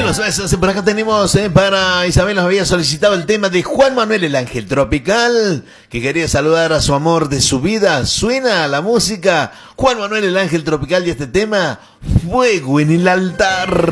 Buenos besos. Por acá tenemos para Isabel, nos había solicitado el tema de Juan Manuel el Ángel Tropical, que quería saludar a su amor de su vida. Suena la música Juan Manuel el Ángel Tropical y este tema, Fuego en el Altar.